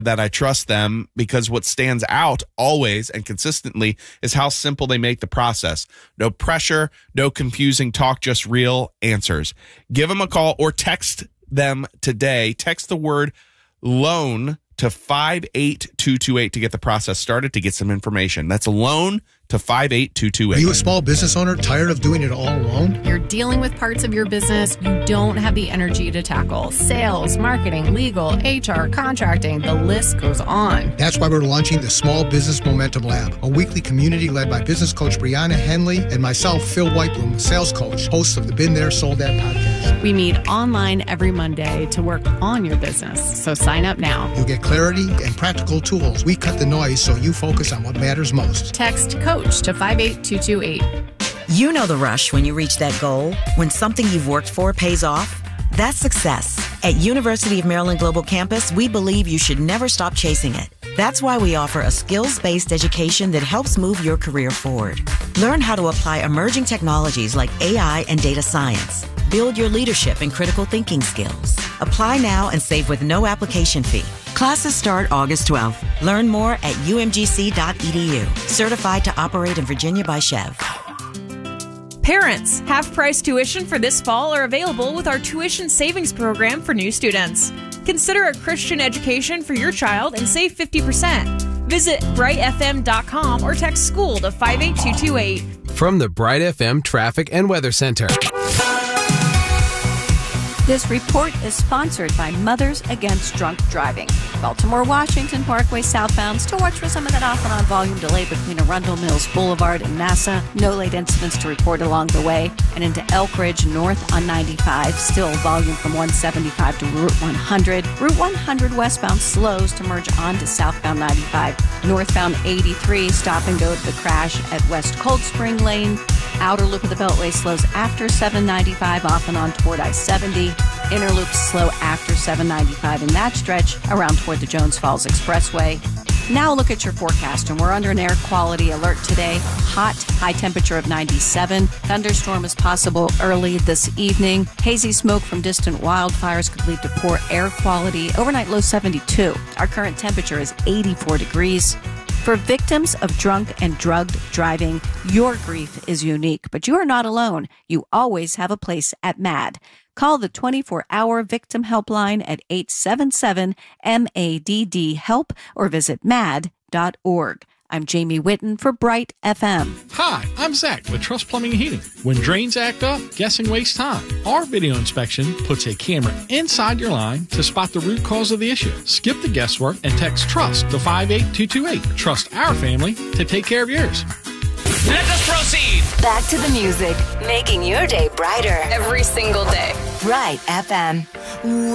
that I trust them, because what stands out always and consistently is how simple they make the process. No pressure, no confusing talk, just real answers. Give them a call or text them today. Text the word loan to 58228 to get the process started, to get some information. That's loan to 58228. Are you a small business owner tired of doing it all alone? You're dealing with parts of your business you don't have the energy to tackle. Sales, marketing, legal, HR, contracting, the list goes on. That's why we're launching the Small Business Momentum Lab, a weekly community led by business coach Brianna Henley and myself, Phil Whitebloom, sales coach, host of the Been There, Sold That podcast. We meet online every Monday to work on your business, so sign up now. You'll get clarity and practical tools. We cut the noise so you focus on what matters most. Text COACH to 58228. You know the rush when you reach that goal, when something you've worked for pays off. That's success. At University of Maryland Global Campus, we believe you should never stop chasing it. That's why we offer a skills-based education that helps move your career forward. Learn how to apply emerging technologies like AI and data science. Build your leadership and critical thinking skills. Apply now and save with no application fee. Classes start August 12th. Learn more at umgc.edu. Certified to operate in Virginia by Chev. Parents, half-price tuition for this fall are available with our tuition savings program for new students. Consider a Christian education for your child and save 50%. Visit brightfm.com or text school to 58228. From the Bright FM Traffic and Weather Center. This report is sponsored by Mothers Against Drunk Driving. Baltimore, Washington Parkway southbound. Still watch for some of that off and on volume delay between Arundel Mills Boulevard and NASA. No late incidents to report along the way. And into Elk Ridge north on 95. Still volume from 175 to Route 100. Route 100 westbound slows to merge onto southbound 95. Northbound 83 stop and go to the crash at West Cold Spring Lane. Outer loop of the Beltway slows after 795 off and on toward I-70. Inner loops slow after 795 in that stretch around toward the Jones Falls Expressway. Now look at your forecast, and we're under an air quality alert today. Hot, high temperature of 97. Thunderstorm is possible early this evening. Hazy smoke from distant wildfires could lead to poor air quality. Overnight low 72. Our current temperature is 84 degrees. For victims of drunk and drugged driving, your grief is unique, but you are not alone. You always have a place at MADD. Call the 24-hour victim helpline at 877-MADD-HELP or visit MADD.org. I'm Jamie Whitten for Bright FM. Hi, I'm Zach with Trust Plumbing and Heating. When drains act up, guessing wastes time. Our video inspection puts a camera inside your line to spot the root cause of the issue. Skip the guesswork and text TRUST to 58228. Trust our family to take care of yours. Let us proceed. Back to the music, making your day brighter. Every single day. Bright FM.